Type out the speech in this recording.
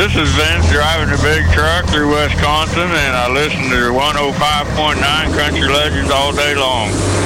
This is Vince driving the big truck through Wisconsin, and I listen to 105.9 Country Legends all day long.